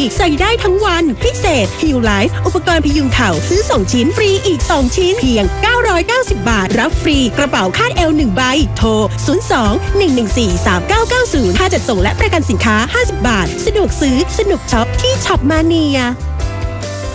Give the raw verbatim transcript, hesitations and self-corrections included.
ใส่ได้ทั้งวันพิเศษ Heal Life อุปกรณ์พยุงเข่าซื้อสองชิ้นฟรีอีกสองชิ้นเพียงเก้าร้อยเก้าสิบบาทรับฟรีกระเป๋าคาดเอวหนึ่งใบโทรศูนย์ สอง หนึ่ง หนึ่ง สี่ สาม เก้า เก้า ศูนย์ค่าจัดส่งและประกันสินค้าห้าสิบบาทสะดวกซื้อสนุกช็อปที่ช็อปมาเนีย